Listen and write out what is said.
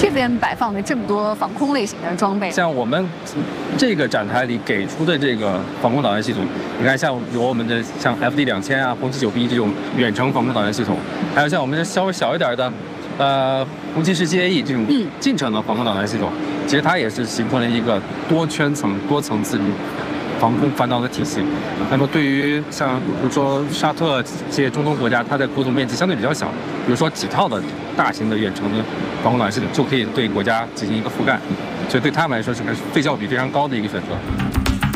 这边摆放的这么多防空类型的装备， 像我们这个展台里给出的这个防空导弹系统，你看像有我们的像 FD2000啊、红旗9B 这种远程防空导弹系统，还有像我们这稍微小一点的红旗17AE 这种近程的防空导弹系统，其实它也是形成了一个多圈层、多层次的防空反导的体系。那么对于像比如说沙特这些中东国家，它的国土面积相对比较小，比如说几套的大型的远程的防空导弹系统就可以对国家进行一个覆盖，所以对他们来说是个费效比非常高的一个选择。